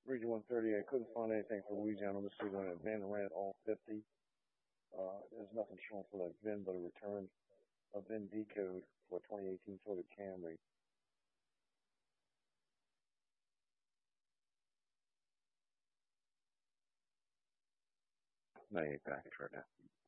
Region 130, I couldn't find anything for Louisiana. Let's see when a VIN ran all 50. There's nothing showing for that VIN, but a return a VIN decode for a 2018 Toyota Camry. Not any package right now.